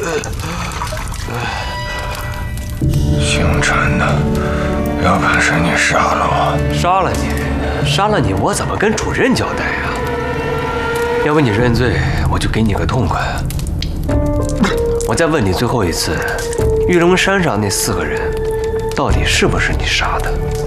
姓陈的，要敢是你杀了我？ 杀了你，我怎么跟主任交代呀？要不你认罪，我就给你个痛快。我再问你最后一次，玉龙山上那4个人，到底是不是你杀的？